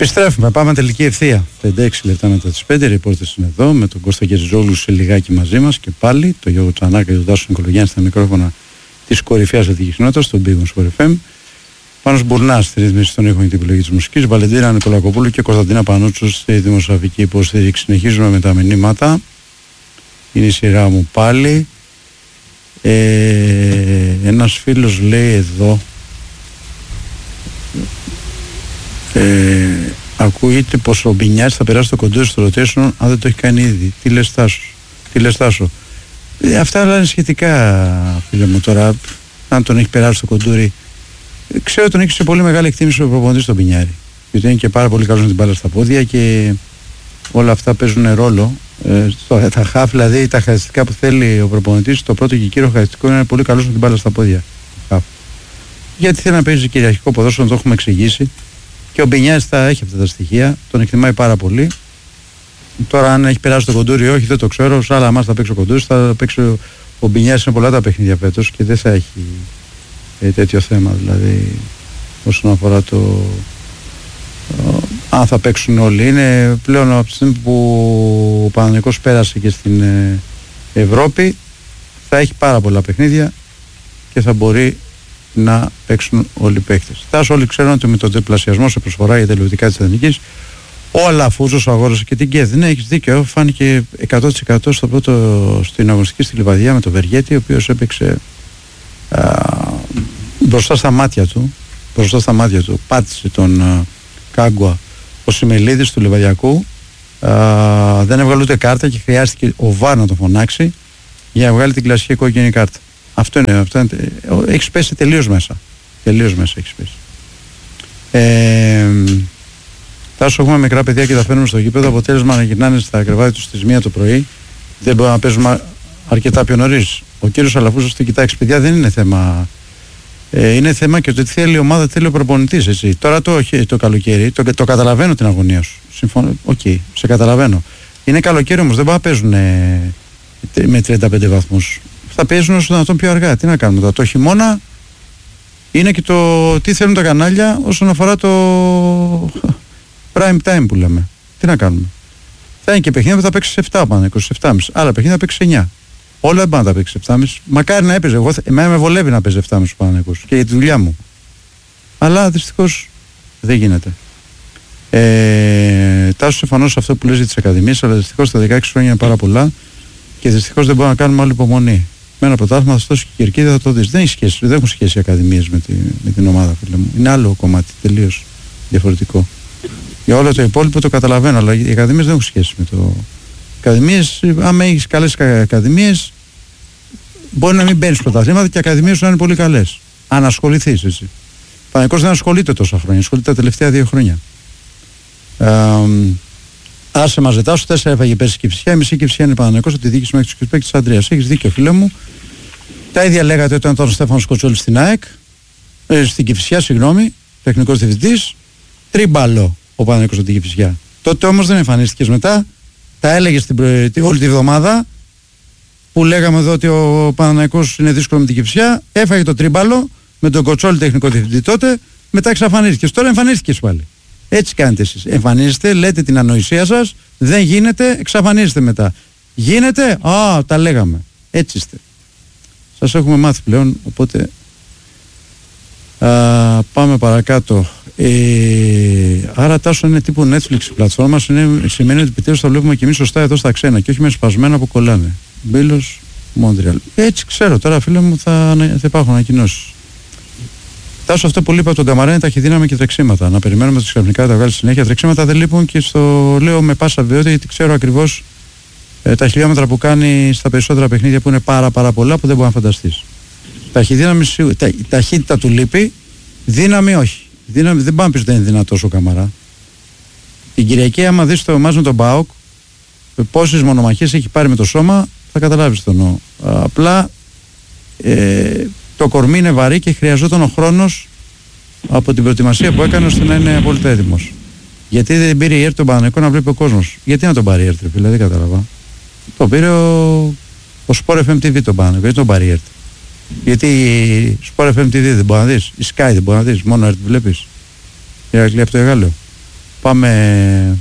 Επιστρέφουμε, πάμε τελική ευθεία. 56 λεπτά μετά τις 5, οι ρεπόρτες είναι εδώ με τον Κώστα Κεζιζόγλου σε λιγάκι μαζί μας και πάλι, το Γιώργο Τσανάκα και τον Τάσο Νικολογιάννη στα μικρόφωνα της κορυφαίας αθλητικής κοινότητας, στον Big Wings Sport FM. Πάνος Μπουρνάς στη ρύθμιση των ήχων και την επιλογή της μουσικής, Βαλεντίνα Νικολακοπούλου και Κωνσταντίνα Πανούτσου στη δημοσιογραφική υποστήριξη. Συνεχίζουμε με τα μηνύματα. Είναι η σειρά μου πάλι. Ένας φίλος λέει εδώ. Ακούγεται πως ο Μπινιάς θα περάσει το κοντούρι στο rotation αν δεν το έχει κάνει ήδη. Τι λες Τάσο? Αυτά λένε σχετικά, φίλε μου, τώρα αν τον έχει περάσει το κοντούρι. Ξέρω τον έχει σε πολύ μεγάλη εκτίμηση ο προπονητής τον Μπινιάρη, γιατί είναι και πάρα πολύ καλός με την μπάλα στα πόδια και όλα αυτά παίζουν ρόλο. Τα χαφ, δηλαδή τα χαρακτηριστικά που θέλει ο προπονητής, το πρώτο και κύριο χαρακτηριστικό είναι πολύ καλός με την μπάλα στα πόδια. Γιατί θέλει να παίζει κυριαρχικό ποδόσφαιρο, το έχουμε εξηγήσει. Και ο Μπινιάς θα έχει αυτά τα στοιχεία, τον εκτιμάει πάρα πολύ. Τώρα, αν έχει περάσει το κοντούρι ή όχι, δεν το ξέρω. Σε άλλα μάτς θα παίξει ο κοντούρι, θα παίξει ο Μπινιάς. Είναι πολλά τα παιχνίδια φέτος και δεν θα έχει τέτοιο θέμα. Δηλαδή, όσον αφορά αν θα παίξουν όλοι. Είναι πλέον από τη στιγμή που ο Παναθηναϊκός πέρασε και στην Ευρώπη, θα έχει πάρα πολλά παιχνίδια και θα μπορεί να παίξουν όλοι οι παίκτες. Τάσο, όλοι ξέρουν ότι με τον τριπλασιασμό σε προσφορά για τελειωτικά της Εθνικής, ο Αλαφούζος αγόρασε και την ΚΕΔ. Ναι, έχεις δίκιο. Φάνηκε 100% στην αγωνιστική στη Λιβαδιά με τον Βεργέτη, ο οποίος έπαιξε μπροστά στα μάτια του. Πάτησε τον Κάγκουα ο Σιμελίδης του Λιβαδιακού. Δεν έβγαλε ούτε κάρτα και χρειάστηκε ο ΒΑΡ να τον φωνάξει για να βγάλει την κλασική κόκκινη κάρτα. Αυτό είναι. Έχεις πέσει τελείως μέσα. Έχεις πέσει. Τάσο, έχουμε μικρά παιδιά και τα φέρνουμε στο γήπεδο. Αποτέλεσμα να γυρνάνε στα κρεβάτια τους στις 1 το πρωί. Δεν μπορούμε να παίζουμε αρκετά πιο νωρίς. Ο κύριος Αλαφούζος το κοιτάξει, παιδιά, δεν είναι θέμα. Είναι θέμα και το τι θέλει η ομάδα, θέλει ο προπονητής. Έτσι. Τώρα το καλοκαίρι, το καταλαβαίνω την αγωνία σου. Συμφωνώ. Σε καταλαβαίνω. Είναι καλοκαίρι όμως, δεν μπορούν να παίζουν με 35 βαθμούς. Θα παίζουν όσο δυνατόν πιο αργά. Τι να κάνουμε τώρα? Το χειμώνα είναι και το τι θέλουν τα κανάλια όσον αφορά το prime time που λέμε. Τι να κάνουμε? Θα είναι και παιχνίδια που θα παίξει 7 πάνω, 27,5. Άλλα παιχνίδια θα παίξει 9. Όλα δεν πάνε να τα παίξει 7,5. Μακάρι να έπαιζε. Εμένα με βολεύει να παίζει 7,5 πάνω και για τη δουλειά μου. Αλλά δυστυχώς δεν γίνεται. Τάσο, συμφωνώ σε αυτό που λες για τις ακαδημίες, αλλά δυστυχώς τα 16 χρόνια είναι πάρα πολλά και δυστυχώς δεν μπορούμε να κάνουμε άλλη υπομονή. Με ένα πρωτάθλημα θα σου δώσει και η κερκίδα, θα το δεις. Δεν έχουν σχέση οι ακαδημίες με την ομάδα, φίλε μου. Είναι άλλο κομμάτι, τελείως διαφορετικό. Για όλο το υπόλοιπο το καταλαβαίνω, αλλά οι ακαδημίες δεν έχουν σχέση με το. Ακαδημίες, άμα έχεις καλές ακαδημίες, μπορεί να μην μπαίνεις πρωταθλήματα και οι ακαδημίες σου να είναι πολύ καλές. Αν ασχοληθείς έτσι. Ο Παναθηναϊκός δεν ασχολείται τόσα χρόνια, ασχολείται τα τελευταία 2 χρόνια. Άσε μαζετά σου, 4 έφαγε πέρσι Κυφσιά, η μισή Κυφσιά είναι Παναθηναϊκός, από τη διοίκηση μέχρι τους παίκτες της Αντρέας. Έχεις δίκιο, φίλε μου. Τα ίδια λέγατε όταν ήταν ο Στέφανος Κοτσόλης στην ΑΕΚ, στην Κυφσιά, τεχνικός διευθυντής. Τρίμπαλο ο Παναθηναϊκός από την Κυφσιά. Τότε όμως δεν εμφανίστηκες μετά. Τα έλεγες όλη τη βδομάδα που λέγαμε εδώ ότι ο Παναθηναϊκός είναι δύσκολο με την Κυφσιά. Έφαγε το τρίμπαλο με τον Κοτσόλη τεχνικό διευθυντή τότε. Μετά εξαφανίστηκες. Τώρα εμφανίστηκες πάλι. Έτσι κάνετε εσείς. Εμφανίζεστε, λέτε την ανοησία σας, δεν γίνεται, εξαφανίζεστε μετά. Γίνεται, τα λέγαμε. Έτσι είστε. Σας έχουμε μάθει πλέον, οπότε πάμε παρακάτω. Άρα Τάσο είναι τύπου Netflix η πλατφόρμα, σημαίνει ότι επιτέλους θα βλέπουμε και εμείς σωστά εδώ στα ξένα και όχι με σπασμένα που κολλάνε. Μπίλος, Μόντρεαλ. Έτσι ξέρω, τώρα φίλε μου θα υπάρχουν ανακοινώσεις. Τάσο, αυτό που είπα από τον Καμαρά είναι ταχυδύναμη και τρεξίματα. Να περιμένουμε ότι ξαφνικά τα βγάλει συνέχεια. Τρεξίματα δεν λείπουν και στο λέω με πάσα βεβαιότητα γιατί ξέρω ακριβώς τα χιλιόμετρα που κάνει στα περισσότερα παιχνίδια που είναι πάρα πολλά που δεν μπορεί να φανταστείς. Η ταχύτητα του λείπει, δύναμη όχι. Δύναμη, δεν πάμε πίσω ότι είναι δυνατός ο Καμαρά. Την Κυριακή, άμα δεις το μάτς με τον ΠΑΟΚ, πόσες μονομαχίες έχει πάρει με το σώμα, θα καταλάβεις το εννοώ. Απλά το κορμί είναι βαρύ και χρειαζόταν ο χρόνος από την προετοιμασία που έκανε ώστε να είναι απόλυτα έτοιμος. Γιατί δεν πήρε η ΕΡΤ τον Παναθηναϊκό να βλέπει ο κόσμος? Γιατί να τον πάρει η ΕΡΤ, φίλε, δεν κατάλαβα. Το πήρε ο Sport FM TV τον Παναθηναϊκό, γιατί τον πάρει η ΕΡΤ? Γιατί η Sport FM TV δεν μπορεί να δεις, η Sky δεν μπορεί να δεις, μόνο ΕΡΤ βλέπεις. Ηρακλή από το Εγάλεο. Πάμε.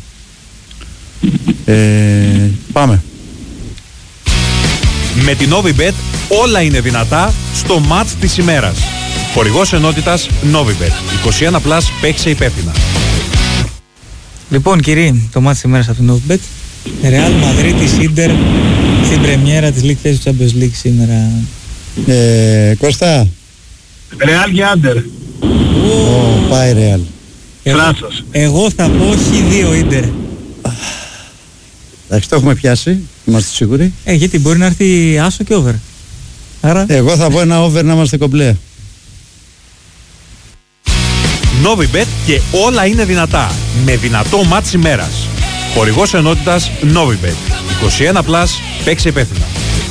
Με την Novibet όλα είναι δυνατά στο μάτς της ημέρας. Χορηγός ενότητας Novibet. 21+, παίξε υπεύθυνα. Λοιπόν κύριοι, το μάτς της ημέρας από την Novibet. Real Madrid Ίντερ στην πρεμιέρα της League Phase του Champions League σήμερα. Κώστα. Real και Άντερ. Πάει Real. Εγώ θα πω Χ2 Ίντερ. Εντάξει, το έχουμε πιάσει, είμαστε σίγουροι. Γιατί μπορεί να έρθει άσο και over. Άρα... Εγώ θα πω ένα over να είμαστε κομπλέ. Novibet και όλα είναι δυνατά. Με δυνατό μάτς ημέρας. Χορηγός ενότητας Novibet. 21+, παίξε υπεύθυνα.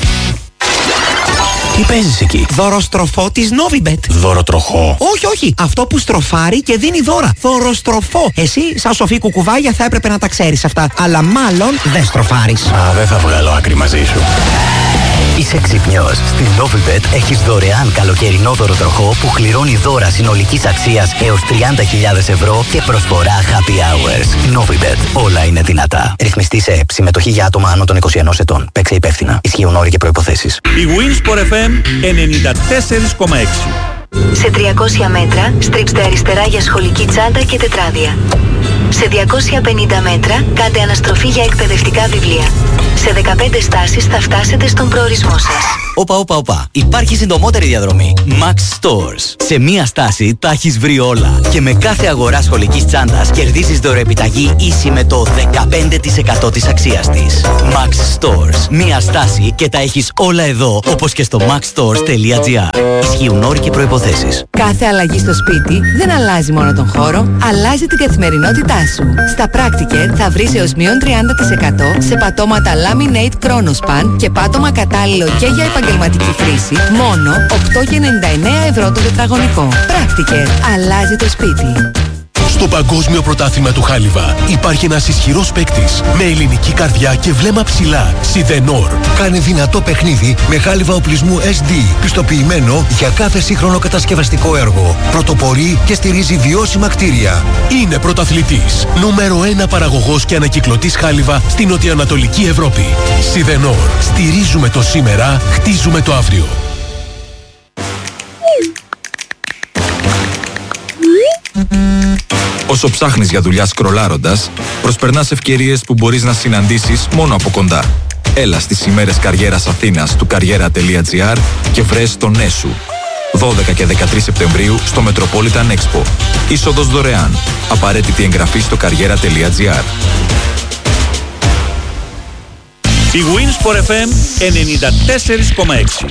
Τι παίζεις εκεί? Δωροστροφό της Novibet. Δωροτροχό? Όχι. Αυτό που στροφάρει και δίνει δώρα. Δωροστροφό. Εσύ, σαν σοφή κουκουβάγια, θα έπρεπε να τα ξέρεις αυτά. Αλλά μάλλον δεν στροφάρεις. Δεν θα βγάλω άκρη μαζί σου. Είσαι ξυπνιός. Στην Novibet έχεις δωρεάν καλοκαιρινό δωροτροχό που κληρώνει δώρα συνολικής αξίας έως 30.000 ευρώ και προσφορά happy hours. Novibet. Όλα είναι δυνατά. Ρυθμιστή σε ΕΠ. Συμμετοχή για άτομα άνω των 21 ετών. Παίξε υπεύθυνα. Ισχύουν όροι και προϋποθέσεις. Η Winsport FM 94,6. Σε 300 μέτρα, στρίψτε αριστερά για σχολική τσάντα και τετράδια. Σε 250 μέτρα, κάντε αναστροφή για εκπαιδευτικά βιβλία. Σε 15 στάσεις θα φτάσετε στον προορισμό σας. Όπα. Υπάρχει συντομότερη διαδρομή. Max Stores. Σε μία στάση τα έχεις βρει όλα. Και με κάθε αγορά σχολικής τσάντας κερδίζεις δωρεοεπιταγή ίση με το 15% της αξίας της. Max Stores. Μία στάση και τα έχεις όλα εδώ, όπως και στο maxstores.gr. Ισχύουν όροι και προϋποθέσεις. Κάθε αλλαγή στο σπίτι δεν αλλάζει μόνο τον χώρο, αλλάζει την καθημερινότητά σου. Στα Practiker θα βρεις έως μείον 30% σε πατώματα Laminate Chronospan και πάτωμα κατάλληλο και για επαγγελματική χρήση, μόνο 8,99 ευρώ το τετραγωνικό. Practiker. Αλλάζει το σπίτι. Στο Παγκόσμιο Πρωτάθλημα του Χάλιβα υπάρχει ένας ισχυρός παίκτης με ελληνική καρδιά και βλέμμα ψηλά. Σιδενόρ. Κάνει δυνατό παιχνίδι με χάλιβα οπλισμού SD, πιστοποιημένο για κάθε σύγχρονο κατασκευαστικό έργο. Πρωτοπορεί και στηρίζει βιώσιμα κτίρια. Είναι πρωταθλητής. Νούμερο 1 παραγωγός και ανακυκλωτής χάλιβα στην νοτιοανατολική Ευρώπη. Σιδενόρ. Στηρίζουμε το σήμερα, χτίζουμε το αύριο. Όσο ψάχνεις για δουλειά σκρολάροντας, προσπερνάς ευκαιρίες που μπορείς να συναντήσεις μόνο από κοντά. Έλα στις ημέρες καριέρας Αθήνας του karriera.gr και βρες το ναι σου. 12 και 13 Σεπτεμβρίου στο Metropolitan Expo. Είσοδος δωρεάν. Απαραίτητη εγγραφή στο karriera.gr. Η Winsport FM 94,6.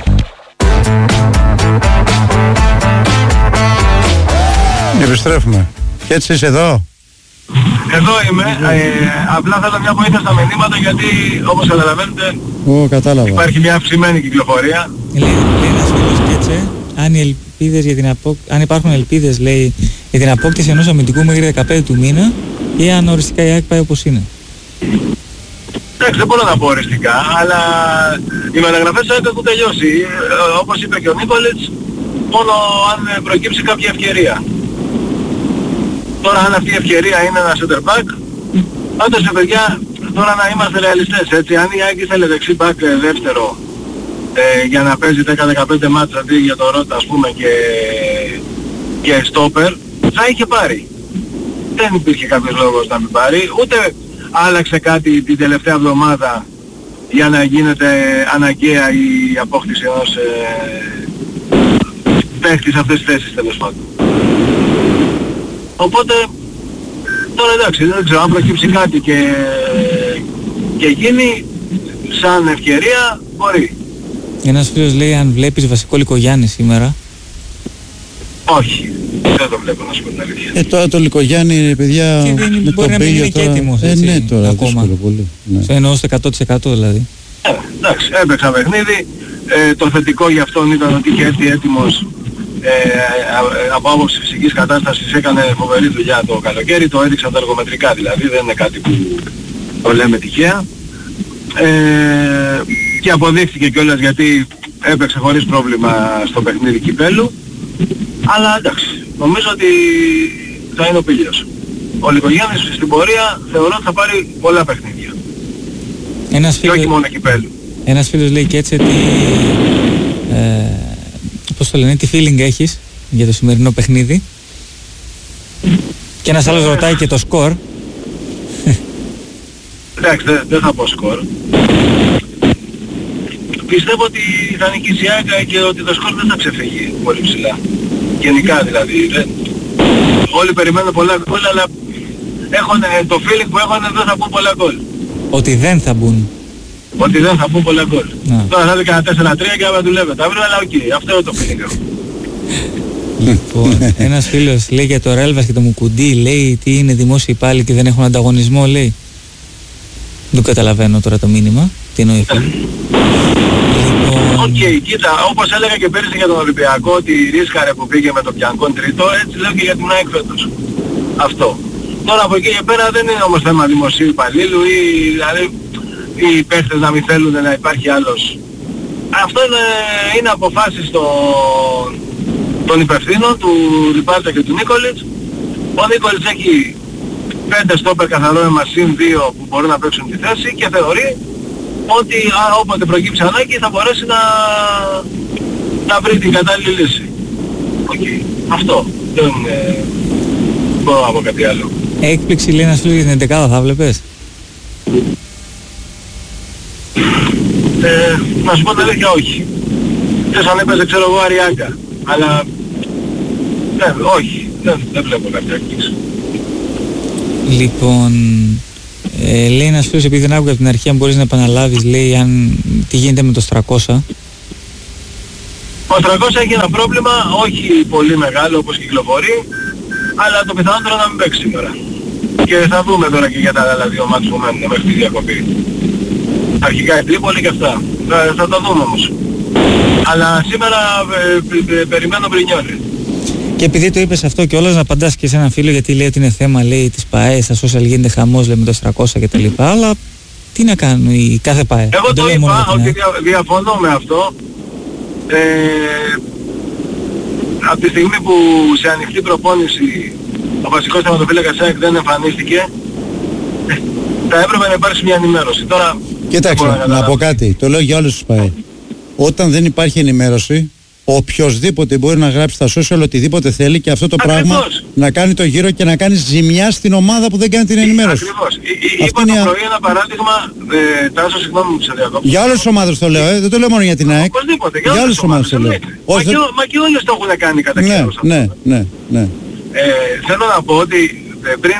Επιστρέφουμε. Και έτσι είσαι εδώ. Εδώ είμαι. Απλά θέλω μια βοήθεια στα μηνύματα γιατί όπως καταλαβαίνετε κατάλαβα. Υπάρχει μια αυξημένη κυκλοφορία. Λέει ένας φίλος Κέτσε, αν υπάρχουν ελπίδες, λέει, για την απόκτηση ενός αμυντικού μέχρι 15 του μήνα ή αν οριστικά η ΑΕΚ πάει όπως είναι. Εντάξει, δεν μπορώ να πω οριστικά, αλλά οι μεταγραφές έχουν τελειώσει. Όπως είπε και ο Νίκολιτς, μόνο αν προκύψει κάποια ευκαιρία. Τώρα αν αυτή η ευκαιρία είναι ένα center back, πάντως παιδιά, τώρα να είμαστε ρεαλιστές, έτσι, αν η ΑΕΚ ήθελε δεξί back δεύτερο για να παίζει 10-15 μάτς αντί για το Ρότα ας πούμε και στόπερ, θα είχε πάρει. Δεν υπήρχε κάποιος λόγος να μην πάρει, ούτε άλλαξε κάτι την τελευταία εβδομάδα για να γίνεται αναγκαία η απόκτηση ενός παίχτη σε αυτές τις θέσεις τέλος πάντων. Οπότε, τώρα εντάξει, δεν ξέρω αν προκύψει κάτι και γίνει σαν ευκαιρία, μπορεί. Ένας φίλος λέει αν βλέπεις βασικό Λικογιάννη σήμερα. Όχι, δεν το βλέπω να σου πω την αλήθεια. Τώρα το Λικογιάννη, παιδιά, και δεν μπορεί να μην είναι και έτοιμος, έτσι, ναι, τώρα, ακόμα. Πολύ. Ναι. Σε εννοώ στο 100% δηλαδή. Εντάξει, έπαιξα παιχνίδι. Το θετικό για αυτόν ήταν ότι είχε έρθει έτοιμος από άποψη φυσικής κατάστασης, έκανε φοβερή δουλειά το καλοκαίρι, το έδειξαν τα εργομετρικά δηλαδή, δεν είναι κάτι που το λέμε τυχαία. Και αποδείχθηκε κιόλας γιατί έπαιξε χωρίς πρόβλημα στο παιχνίδι κυπέλλου. Αλλά εντάξει, νομίζω ότι θα είναι ο Πήλιος. ο Λυκογέννης στην πορεία θεωρώ ότι θα πάρει πολλά παιχνίδια. Και όχι μόνο κυπέλλου. Ένας φίλος λέει και έτσι ότι πώς το λένε, τι feeling έχεις για το σημερινό παιχνίδι. Και ένας άλλος ρωτάει και το σκορ. Εντάξει, δεν θα πω σκορ. Πιστεύω ότι θα νικήσει η ΑΕΚ και ότι το σκορ δεν θα ξεφύγει πολύ ψηλά. Γενικά δηλαδή. Όλοι περιμένουν πολλά γκολ, αλλά το feeling που έχουν δεν θα πούν πολλά γκολ. Ότι δεν θα μπουν. Ότι δεν θα πούν πολλά γκολ. Τώρα θα δει κανένα 4-3 και άμα δουλεύεται αύριο, αλλά οκ, αυτό είναι το feeling έχω. Λοιπόν, ένας φίλος λέει για το Ρέλβας και το Μουκουντί, λέει τι είναι δημόσιοι υπάλληλοι και δεν έχουν ανταγωνισμό, λέει. Δεν καταλαβαίνω τώρα το μήνυμα, τι εννοεί. Οκ, κοίτα, όπως έλεγα και πέρυσι για τον Ολυμπιακό, ότι ρίσκαρε που πήγε με το Πιανκόν τρίτο, έτσι λέω και για την ΑΕΚ φέτος. Αυτό. Τώρα από εκεί και πέρα δεν είναι όμως θέμα δημοσίου υπαλλήλου ή δηλαδή οι παίχτες να μην θέλουν να υπάρχει άλλος. Αυτό είναι αποφάσεις των υπευθύνων, του Ριπάρτα και του Νίκολιτς. Ο Νίκολιτς έχει 5 στόπερ καθαρό αίμα συν 2 που μπορούν να παίξουν τη θέση και θεωρεί ότι όποτε προκύψει ανάγκη θα μπορέσει να βρει την κατάλληλη λύση. Okay. Αυτό. Δεν μπορώ να πω κάτι άλλο. Έκπληξη λέει ένας φίλος για την 11 θα βλέπεις. Να σου πω την αλήθεια όχι. Θες αν έπαιζε ξέρω εγώ Αριάκα. Αλλά όχι. Δεν βλέπω κάποια έκπληξη. Λοιπόν, λέει ένας φίλος, επειδή δεν άκουγα από την αρχή, αν μπορείς να επαναλάβεις, λέει, τι γίνεται με το Στρακόσα. Ο Στρακόσα έχει ένα πρόβλημα, όχι πολύ μεγάλο όπως κυκλοφορεί, αλλά το πιθανότερο να μην παίξει σήμερα. Και θα δούμε τώρα και για τα άλλα 2 μάτς που μένουν μέχρι τη διακοπή. Αρχικά η Τρίπολη και αυτά. Θα το δούμε όμως. Αλλά σήμερα περιμένω Μπρινιόλι. Και επειδή το είπες αυτό και όλας να απαντάς και σε έναν φίλο, γιατί λέει ότι είναι θέμα, λέει, της ΠΑΕ, στα social γίνεται χαμός, λέει, με το 300 και τα λοιπά, αλλά τι να κάνουν η κάθε ΠΑΕ. Εγώ το είπα ότι διαφωνώ με αυτό. Από τη στιγμή που σε ανοιχτή προπόνηση ο βασικός θεματοφύλακας ΑΕΚ δεν εμφανίστηκε, θα έπρεπε να υπάρξει μια ενημέρωση. Τώρα, κοίταξε, να πω κάτι, το λέω για όλους τους ΠΑΕ. Όταν δεν υπάρχει ενημέρωση, οποιοσδήποτε μπορεί να γράψει στα social οτιδήποτε θέλει και αυτό το πράγμα να κάνει το γύρο και να κάνει ζημιά στην ομάδα που δεν κάνει την ενημέρωση. Ακριβώς. Είπα το πρωί ένα παράδειγμα, Τάσο, συγγνώμη που σε διακόψω. Για όλες τις ομάδες το λέω, δεν το λέω μόνο για την ΑΕΚ. Οπωσδήποτε, για όλες τις ομάδες το λέω. Μα και όλες το έχουν κάνει κατά καιρούς. Ναι. Θέλω να πω ότι πριν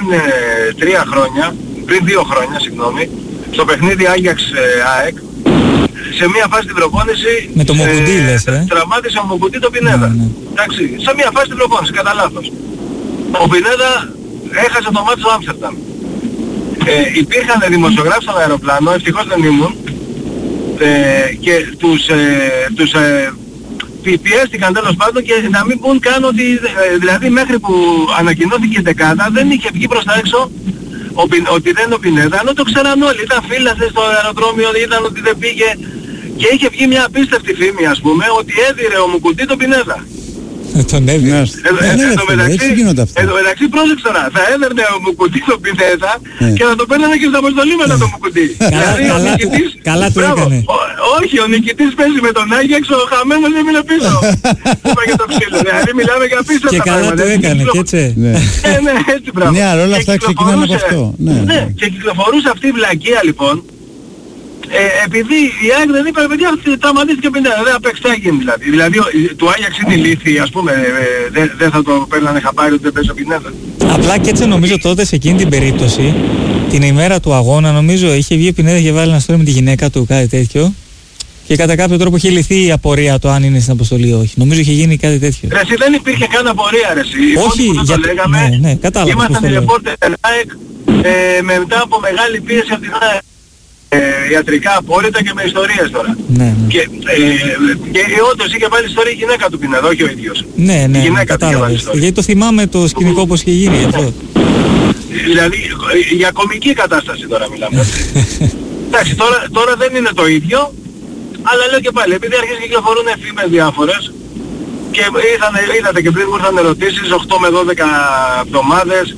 2 χρόνια, συγγνώμη, στο παιχνίδι Άγιαξ-ΑΕΚ, σε μια φάση την προπόνηση με το Μοκουντί λες, τραυμάτισε ο Μοκουντί το Πινέδα. Εντάξει, σε μια φάση την προπόνηση, κατά λάθος. Ο Πινέδα έχασε το μάτι στο Άμστερνταμ. Υπήρχαν δημοσιογράφοι στον αεροπλάνο, ευτυχώς δεν ήμουν, και τους πιέστηκαν τέλος πάντων και να μην πούν καν ότι, δηλαδή μέχρι που ανακοινώθηκε η δεκάδα δεν είχε βγει προς τα έξω ότι δεν είναι ο Πινέδα, ενώ το ξέραν όλοι. Ήταν φύλαθες στο αεροδρόμιο, είδαν ότι δεν πήγε και είχε βγει μια απίστευτη φήμη, ας πούμε, ότι έδιρε ο Μουκουντί τον Πινέδα. Τον έδιρε. Εν τω μεταξύ πρόσεξε τώρα, θα έδερνε ο Μουκουντί τον Πινέδα και θα το παίρνανε και στα αποστολή μετά τον Μουκουντί. Καλά το έκανε. Όχι, ο νικητής παίζει με τον Άγιαξ, ο χαμένος έμεινε πίσω. Είπα και το ξύλο, δηλαδή μιλάμε για απίστευτα πράγματα. Και καλά το έκανε, και έτσι. Ναι, έτσι πράγμα. Ναι, αλλά όλα αυτά ξεκινάνε από αυτό. Ναι, και κυκλοφορούσε αυτή η βλακεία λοιπόν, επειδή η ΑΕΚ δεν είπε, παιδιά, τραυματίστηκε ο Πινέδα, δεν θα παίξει, τι έγινε δηλαδή. Δηλαδή του Άγιαξ είναι ηλίθιοι, ας πούμε, δεν θα το παίρνανε χαπάρι ότι δεν παίζει ο Πινέδα. Απλά και έτσι νομίζω τότε σε εκείνη την περίπτωση, την ημέρα του αγώνα, νομίζω είχε βγει ο Πινέδα και βάλει ένα story με τη γυναίκα του, κάτι τέτοιο. Και κατά κάποιο τρόπο είχε λυθεί η απορία του αν είναι στην αποστολή ή όχι. Νομίζω είχε γίνει κάτι τέτοιο. Ρε εσύ δεν υπήρχε καν απορία ρε εσύ. Όχι, για το λέγαμε, ναι, κατάλαβα. Ήμασταν οι ρεπόρτερ ΑΕΚ μετά από μεγάλη πίεση από την ΑΕΚ. Ιατρικά απόρριτα και με ιστορίες τώρα. Ναι. Και όντως είχε βάλει ιστορία η γυναίκα του Πινέδα, όχι ο ίδιος. Ναι, κατάλαβες. Γιατί το θυμάμαι το σκηνικό πως είχε γίνει γι' αυτό. Δηλαδή για κομική κατάσταση τώρα μιλάμε. Εντάξει, τώρα δεν είναι το ίδιο. Αλλά λέω και πάλι, επειδή αρχίζουν και κυκλοφορούν φήμες διάφορες και είδατε και πριν μου ήρθαν ερωτήσεις 8 με 12 εβδομάδες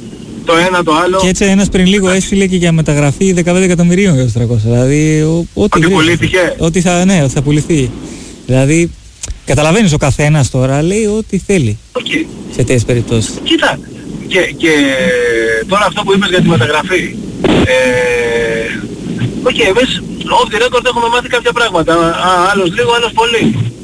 το ένα το άλλο. Και έτσι ένας πριν λίγο έστειλε και για μεταγραφή 15 εκατομμυρίων για τους 300. Δηλαδή, ό,τι πουλήθηκε. Ότι θα πουληθεί. Δηλαδή, καταλαβαίνεις, ο καθένας τώρα λέει ό,τι θέλει. Okay. Σε τέτοιες περιπτώσεις. Κοίτα, και τώρα αυτό που είπες για τη μεταγραφή. Εμείς off the record έχουμε μάθει κάποια πράγματα. Άλλος λίγο, άλλος πολύ.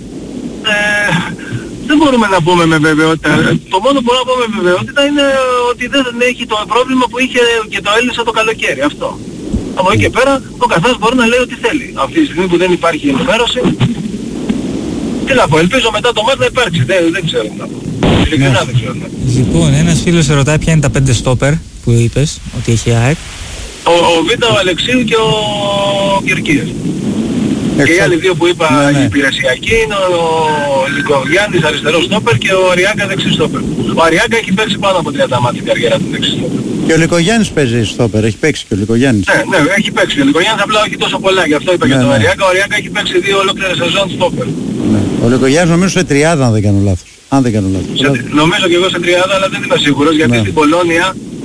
Δεν μπορούμε να πούμε με βεβαιότητα. Το μόνο που μπορούμε να πούμε με βεβαιότητα είναι ότι δεν έχει το πρόβλημα που είχε και το έλυσε το καλοκαίρι. Αυτό. Από εκεί και πέρα ο καθένας μπορεί να λέει ό,τι θέλει. Αυτή τη στιγμή που δεν υπάρχει ενημέρωση, τι να πω, ελπίζω μετά το μάτι να υπάρξει. Δεν ξέρω τι να πω. Ειλικρινά δεν ξέρω. Λοιπόν, ένας φίλος σε ρωτάει ποια είναι τα 5 στόπερ που είπες ότι έχει ΑΕΚ. Ο Β, ο Αλεξίου και ο Κερκίδης. Και οι άλλοι δύο που είπα, οι υπηρεσιακοί, είναι ο Λικογιάννης αριστερός στόπερ και ο Αριάκα δεξί στόπερ. Ο Αριάκα έχει παίξει πάνω από 30 μάτια την καριέρα του δεξί στόπερ. Και ο Λικογιάννης παίζει στόπερ, έχει παίξει και ο Λικογιάννης. Ναι, έχει παίξει. Ο Λικογιάννης απλά όχι τόσο πολλά, γι' αυτό είπα για τον Αριάκα. Ο Αριάκα έχει παίξει 2 ολόκληρες σεζόν στόπερ. Ναι. Ο Λικογιάννης νομίζω σε 30 αν δεν κάνω λάθος. Νομίζω και εγώ σε 30, αλλά δεν είμαι σίγουρος, γιατί στην Πολώνια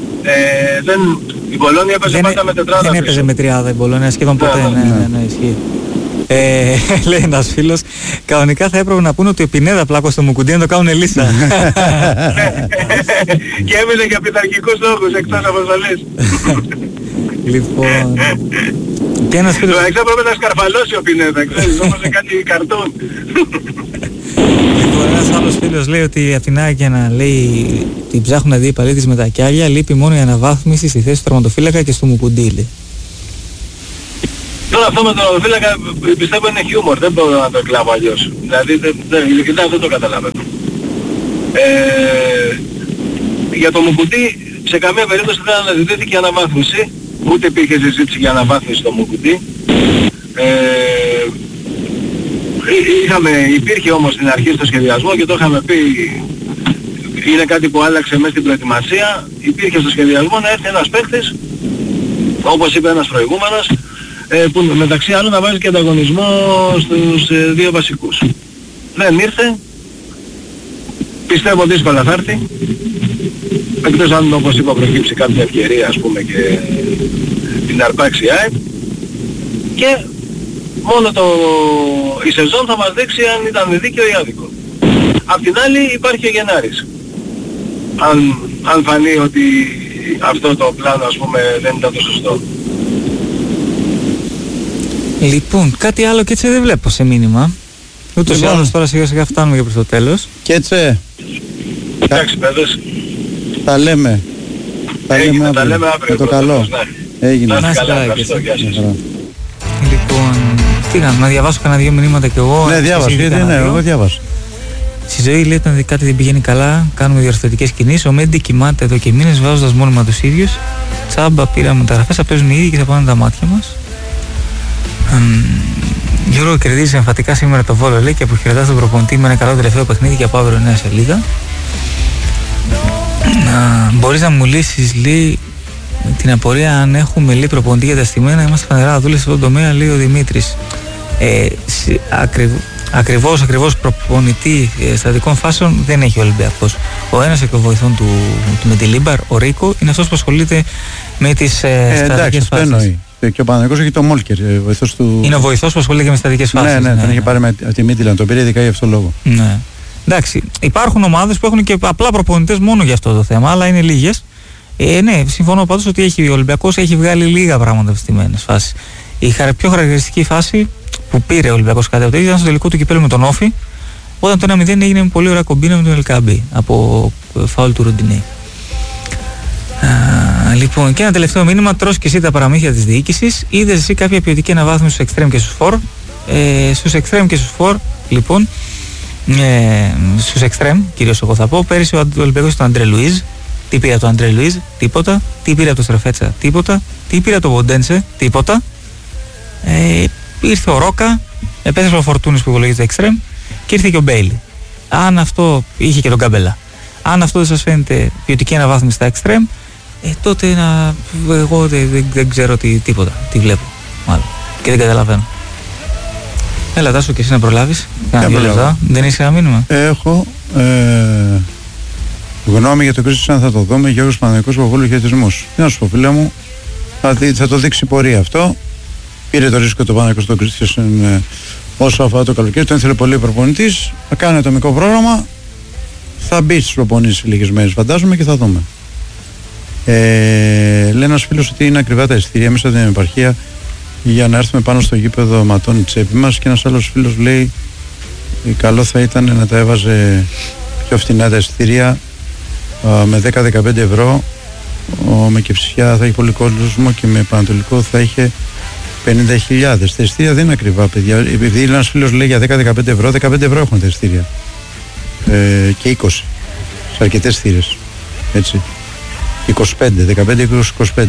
η Πολώνια έπαιζε πάντα με τετράδα. Δεν έπαιζε με τριάδα η Πολώνια σχεδόν ποτέ. Ναι, ισχύει. Λέει ένας φίλος, κανονικά θα έπρεπε να πούνε ότι ο Πινέδα πλάκωσε στο Μουκουντί να το κάνουν Ελίσσα. Και έμεινε για πειθαρχικούς λόγους εκτός αποστολής. Λοιπόν, και ένας φίλος... Το εξά πρέπει να σκαρφαλώσει ο Πινέδα, ξέρεις, όπως σε κάτι καρτούν. Λοιπόν, ένας άλλος φίλος λέει ότι από την ΑΕΚ για να λέει την ψάχνουν να δει η παλή της με τα κιάλια, λείπει μόνο η αναβάθμιση στη θέση του τερματοφύλακα και στο Μουκουντί. Τώρα αυτό με τον τερματοφύλακα πιστεύω είναι χιούμορ, δεν μπορώ να το εκλάβω αλλιώς. Δηλαδή ειλικρινά δεν το καταλαβαίνω. Για το Μουκουντί σε καμία περίπτωση δεν αναζητήθηκε αναβάθμιση, ούτε υπήρχε συζήτηση για αναβάθμιση στο Μουκουντί. Υπήρχε όμως στην αρχή στο σχεδιασμό και το είχαμε πει, είναι κάτι που άλλαξε μέσα στην προετοιμασία. Υπήρχε στο σχεδιασμό να έρθει ένας παίκτης, όπως είπε ένας προηγούμενος, που μεταξύ άλλων να βάζει και ανταγωνισμό στους 2 βασικούς. Δεν ήρθε, πιστεύω δύσκολα θα έρθει, εκτός αν όπως είπα προκύψει κάποια ευκαιρία ας πούμε και την αρπάξει ΑΕΚ, και μόνο η σεζόν θα μας δείξει αν ήταν δίκαιο ή άδικο. Απ' την άλλη υπάρχει ο Γενάρης. Αν φανεί ότι αυτό το πλάνο ας πούμε δεν ήταν το σωστό. Λοιπόν, κάτι άλλο και έτσι δεν βλέπω σε μήνυμα. Ούτως ή άλλως τώρα σιγά σιγά φτάνουμε και προς το τέλος. Και έτσι. Εντάξει παιδες. Τα λέμε. Τα λέμε αύριο. Με το καλό. Έγινε. Να είστε καλά, ευχαριστώ. Γεια σας. Λοιπόν, τι να διαβάσω κανένα 2 μηνύματα κι εγώ. Ναι, διάβασα. Εγώ διάβασα. Στη ζωή λέει όταν κάτι δεν πηγαίνει καλά, κάνουμε διορθωτικές κινήσεις. Ο Μέντι κοιμάται εδώ και μήνες βάζοντας μόνιμα τους ίδιους. Τσάμπα πήραμε μεταγραφές, θα παίζουν οι ίδιοι και θα πάνε τα μάτια μας. Γιώργο κερδίζει εμφατικά σήμερα το Βόλο λέει και αποχαιρετά τον προπονητή με ένα καλό τελευταίο παιχνίδι και από αύριο νέα σελίδα. Μπορείς να μου λύσεις λέει την απορία αν έχουμε λέει προπονητή για τα στημένα, είμαστε φανερά δούλες σε αυτό το τομέα, λέει ο Δημήτρης. Ακριβώς προπονητή στατικών φάσεων δεν έχει ο Ολυμπιακός. Ο ένας εκ των βοηθών του Μεντιλίμπαρ, ο Ρίκο, είναι αυτός που ασχολείται με τις στατικές φάσεις. Και ο Παναγιώτος έχει τον Μόλκερ, βοηθός του... Είναι ο βοηθός που ασχολείται και με στατικές φάσεις. Ναι, τον είχε πάρει με τη Μίτιλαν, τον πήρε ειδικά για αυτόν τον λόγο. Ναι. Εντάξει, υπάρχουν ομάδες που έχουν και απλά προπονητές μόνο για αυτό το θέμα, αλλά είναι λίγες. Ναι, συμφωνώ πάντως ότι ο Ολυμπιακός έχει βγάλει λίγα πράγματα από στιμένες φάσεις. Η πιο χαρακτηριστική φάση που πήρε ο Ολυμπιακός κάτι από το ήταν στο τελικό του κυπέλλου με τον Όφη, όταν το 1-0 έγινε με πολύ ωραία κομπίνα με τον Ελκάμπη από φάουλ του Ροντινέη. Λοιπόν, και ένα τελευταίο μήνυμα, τρως και εσύ τα παραμύθια της διοίκησης. Είδες εσύ κάποια ποιοτική αναβάθμιση στους εξτρέμ και στους φορ. Στους εξτρέμ και στους φορ, λοιπόν, στους εξτρέμ, κυρίως εγώ θα πω, πέρυσι ο Ολυμπιακός τον Αντρέ Λουίζ. Τι πήρε από τον Αντρέ Λουίζ, τίποτα. Τι πήρε από τον Στρεφέτσα, τίποτα. Τι πήρε από τον Μποντένσε, τίποτα. Ήρθε ο Ρόκα, επέστρεψε ο Φορτούνης που υπολογίζεται εξτρέμ και ήρθε και ο Μπέιλι. Αν αυτό είχε και τον Καμπέλα. Αν αυτό δεν σας φαίνεται ποιοτική αναβάθμιση στα εξτρέμ, τότε εγώ δεν ξέρω τίποτα, τι βλέπω μάλλον και δεν καταλαβαίνω. Έλα Τάσο και εσύ να προλάβεις. Δεν έχεις ένα μήνυμα. Έχω. Γνώμη για το Κρίστιαν θα το δούμε. Γιώργος Παναθηναϊκός Παπούλου, χαιρετισμούς. Τι να σου πω, φίλε μου, θα το δείξει πορεία αυτό. Πήρε το ρίσκο το Παναθηναϊκός στο Κρίστιαν όσο αφορά το καλοκαίρι. Τον ήθελε πολύ ο προπονητής. Θα κάνει ατομικό πρόγραμμα. Θα μπει στις προπονήσεις λίγες μέρες, φαντάζομαι, και θα δούμε. Λέει ένας φίλος ότι είναι ακριβά τα εισιτήρια μέσα από την επαρχία για να έρθουμε πάνω στο γήπεδο ματώνει η τσέπη μας. Και ένας άλλος φίλος λέει καλό θα ήταν να τα έβαζε πιο φτηνά τα εισιτήρια με 10-15 ευρώ. Με Κηφισιά θα έχει πολύ κόσμο και με Πανατολικό θα είχε 50.000. Τα εισιτήρια δεν είναι ακριβά, παιδιά. Επειδή ένας φίλος λέει για 10-15 ευρώ, 15 ευρώ έχουν τα εισιτήρια. Και 20 σε αρκετές θύρες. Έτσι. 25, 15-25.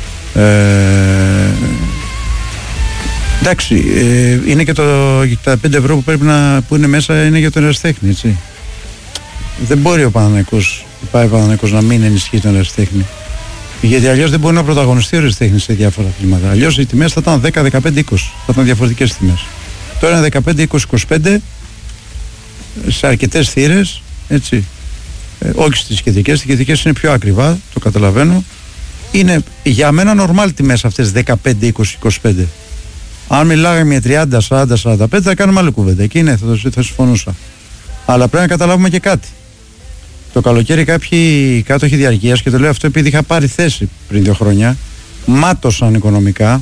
Εντάξει, είναι και τα 5 ευρώ που πρέπει που είναι μέσα είναι για τον ερασιτέχνη, έτσι. Δεν μπορεί ο Παναθηναϊκός να μην ενισχύει τον ερασιτέχνη. Γιατί αλλιώς δεν μπορεί να πρωταγωνιστεί ο ερασιτέχνης σε διάφορα αθλήματα. Αλλιώς οι τιμές θα ήταν 10, 15, 20. Θα ήταν διαφορετικές τιμές. Τώρα είναι 15, 20, 25 σε αρκετές θύρες, έτσι. Όχι στις κεντρικές. Στις κεντρικές είναι πιο ακριβά, το καταλαβαίνω. Είναι για μένα νορμάλ τιμές αυτές 15, 20, 25. Αν μιλάγαμε 30, 40, 45 θα κάνουμε άλλη κουβέντα. Εκεί ναι, θα συμφωνούσα. Αλλά πρέπει να καταλάβουμε και κάτι. Το καλοκαίρι κάποιοι κάτοχοι διαρκείας, και το λέω αυτό επειδή είχα πάρει θέση πριν 2 χρόνια, μάτωσαν οικονομικά,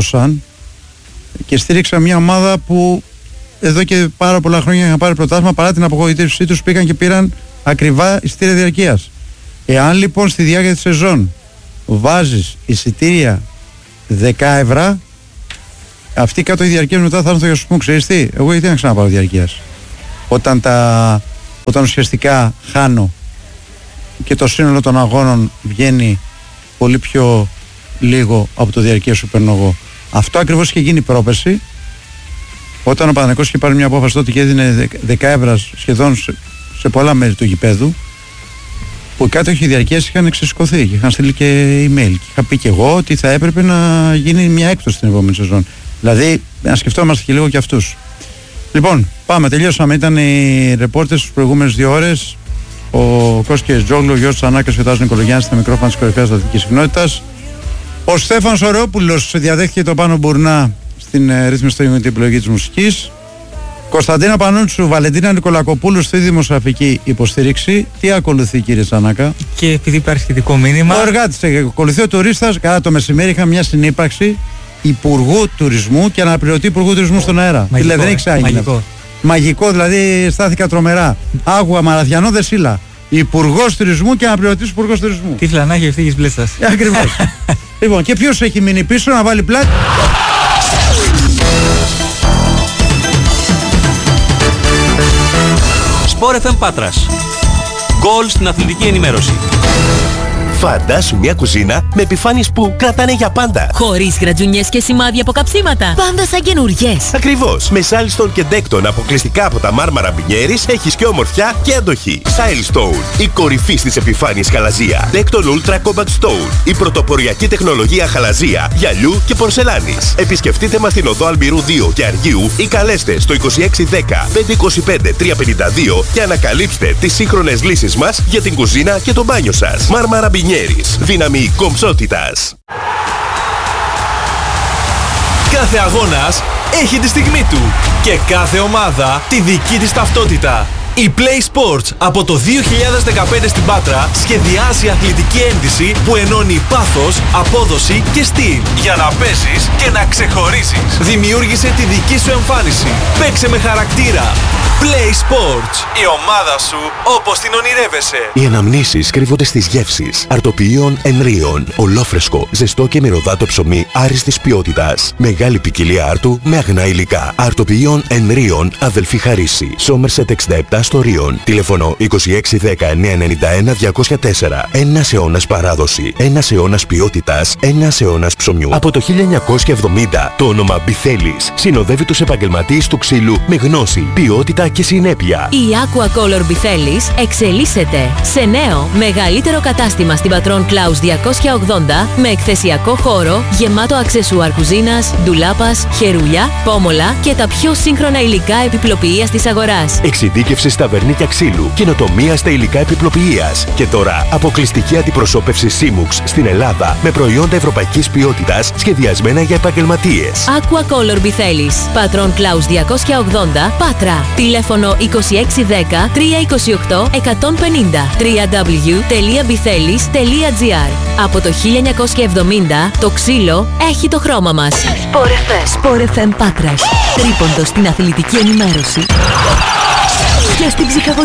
και στήριξαν μια ομάδα που εδώ και πάρα πολλά χρόνια είχαν πάρει πρωτάθλημα, παρά την απογοήτευσή τους πήγαν και πήραν ακριβά εισιτήρια διαρκείας. Εάν λοιπόν στη διάρκεια της σεζόν βάζεις εισιτήρια 10 ευρώ, αυτοί κάτω οι διαρκείας μετά θα έρθουν στο ξέρεις τι, εγώ γιατί να ξαναπάρω διαρκείας όταν ουσιαστικά χάνω και το σύνολο των αγώνων βγαίνει πολύ πιο λίγο από το διαρκείας που παίρνω εγώ. Αυτό ακριβώς είχε γίνει πρόπερση, όταν ο Παναθηναϊκός είχε πάρει μια απόφαση τότε και έδινε 10 ευρώ σχεδόν σε πολλά μέρη του γηπέδου, που οι κάτοχοι διαρκείας είχαν ξεσηκωθεί και είχαν στείλει και email. Και είχα πει και εγώ ότι θα έπρεπε να γίνει μια έκπτωση την επόμενη σεζόν. Δηλαδή να σκεφτόμαστε και λίγο και αυτούς. Λοιπόν, πάμε, τελειώσαμε. Ήταν οι ρεπόρτες στις προηγούμενες 2 ώρες. Ο Κώστας Τζόγλου, ο Γιώργος Τσανάκας και ο Τάσος Νικολογιάννης στα μικρόφωνα της κορυφαίας αθλητικής συχνότητας. Ο Στέφανος Ωρεόπουλος διαδέχθηκε το Πάνο Μπουρνά στην ρύθμιση στην επιλογή της μουσικής. Κωνσταντίνα Πανούτσου, Βαλεντίνα Νικολακοπούλου στη δημοσιογραφική υποστήριξη. Τι ακολουθεί, κύριε Τσανάκα? Και επειδή υπάρχει σχετικό μήνυμα. Ο εργάτης, ακολουθεί ο τουρίστας. Κατά το μεσημέρι είχαμε μια συνύπαρξη Υπουργού Τουρισμού και αναπληρωτή Υπουργού Τουρισμού στον αέρα. Δηλαδή δεν έχει ξάγει. Μαγικό, δηλαδή στάθηκα τρομερά. Άγουα Μαραθιανό Δεσίλα. Υπουργός Τουρισμού και αναπληρωτής Υπουργός Τουρισμού. Τι φλανάκι ευθύγης μπλέστας. Ακριβώς. Λοιπόν, και ποιος έχει μείνει πίσω να βάλει πλάτη? Sport FM Πάτρας. Γκολ στην αθλητική ενημέρωση. Φαντάσου μια κουζίνα με επιφάνειες που κρατάνε για πάντα. Χωρίς γρατζουνιές και σημάδια από καψίματα. Πάντα σαν καινούριες. Ακριβώς. Με Silestone και Decton αποκλειστικά από τα μάρμαρα Μπινιέρης έχεις και ομορφιά και αντοχή. Silestone, η κορυφή στις επιφάνειες χαλαζία. Decton Ultra Combat Stone, η πρωτοποριακή τεχνολογία χαλαζία, γυαλιού και πορσελάνης. Επισκεφτείτε μας στην οδό Αλμπυρού 2 και Αργίου ή καλέστε στο 2610 525 352 και ανακαλύψτε τις σύγχρονες λύσεις μας για την κουζίνα και το μπάνιο σας. Μάρμαρα Μπινιέρης, δύναμη κομψότητας. Κάθε αγώνας έχει τη στιγμή του και κάθε ομάδα τη δική της ταυτότητα. Η Play Sports από το 2015 στην Πάτρα σχεδιάζει αθλητική ένδυση που ενώνει πάθος, απόδοση και στυλ για να παίζεις και να ξεχωρίζεις. Δημιούργησε τη δική σου εμφάνιση. Παίξε με χαρακτήρα. Play Sports. Η ομάδα σου όπως την ονειρεύεσαι. Οι αναμνήσεις κρύβονται στις γεύσεις. Αρτοποιείων Ενρίων. Ολόφρεσκο, ζεστό και μυρωδάτο ψωμί άριστης ποιότητας. Μεγάλη ποικιλία άρτου με αγνά υλικά. Αρτοποιείων Ενρίων, αδελφή Χαρίση. Σόμερσετ 67 στο Ρίον. Τηλεφωνό 2610 991 204. Ένας αιώνας παράδοση. Ένας αιώνας ποιότητας. Ένας αιώνας ψωμιού. Από το 1970 το όνομα Μπιθέλης συνοδεύει τους επαγγελματίες του ξύλου με γνώση, ποιότητα και συνέπεια. Η Aqua Color Μπιθέλης εξελίσσεται σε νέο, μεγαλύτερο κατάστημα στην Πατρών Κλάους 280 με εκθεσιακό χώρο γεμάτο αξεσουάρ κουζίνας, ντουλάπας, χερούλια, πόμολα και τα πιο σύγχρονα υλικά επιπλοποιείας της αγοράς. Εξειδίκευση στα βερνίκια ξύλου, καινοτομία στα υλικά επιπλοποιείας. Και τώρα αποκλειστική αντιπροσώπευση Simux στην Ελλάδα με προϊόντα ευρωπαϊκής ποιότητας σχεδιασμένα για επαγγελματίες. Aquacolor Μπιθέλης. Πατρών Κλάους 280, Πάτρα. Τηλέφωνο 2610 328 150. www.bithelis.gr. Από το 1970 το ξύλο έχει το χρώμα μας. Sport FM Πάτρας. Τρίποντο στην αθλητική ενημέρωση και στην ψυχαγωγία.